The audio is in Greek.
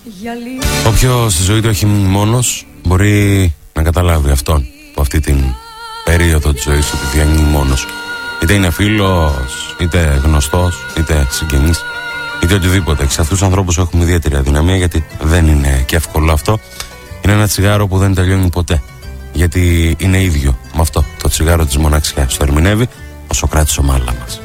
Όποιος στη ζωή του έχει μείνει μόνος μπορεί να καταλάβει αυτόν που αυτή την περίοδο της ζωής του τη διανύει μόνος. Είτε είναι φίλος, είτε γνωστός, είτε συγγενής, είτε οτιδήποτε. Σε αυτούς τους ανθρώπους έχουμε ιδιαίτερη αδυναμία, γιατί δεν είναι και εύκολο αυτό. Είναι ένα τσιγάρο που δεν τελειώνει ποτέ, γιατί είναι ίδιο με αυτό το τσιγάρο της μοναξιάς. Το ερμηνεύει ο Σωκράτης ο Μάλαμας.